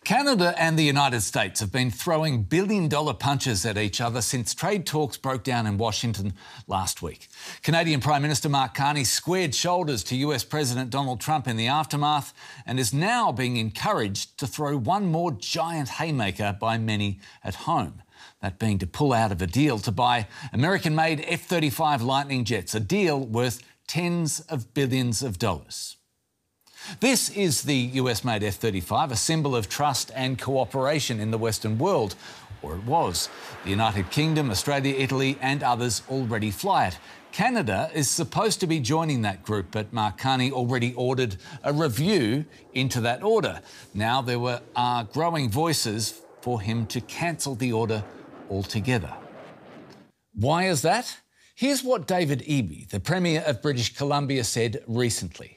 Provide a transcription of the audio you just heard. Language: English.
Canada and the United States have been throwing billion-dollar punches at each other since trade talks broke down in Washington last week. Canadian Prime Minister Mark Carney squared shoulders to US President Donald Trump in the aftermath and is now being encouraged to throw one more giant haymaker by many at home. That being to pull out of a deal to buy American-made F-35 Lightning jets, a deal worth tens of billions of dollars. This is the US-made F-35, a symbol of trust and cooperation in the Western world, or it was. The United Kingdom, Australia, Italy and others already fly it. Canada is supposed to be joining that group, but Mark Carney already ordered a review into that order. Now there are growing voices for him to cancel the order altogether. Why is that? Here's what David Eby, the Premier of British Columbia, said recently.